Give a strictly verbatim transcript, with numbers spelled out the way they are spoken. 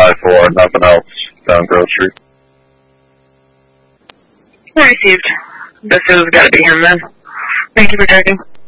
five four, nothing else down Grove Street. Received. This has got to be him then. Thank you for checking.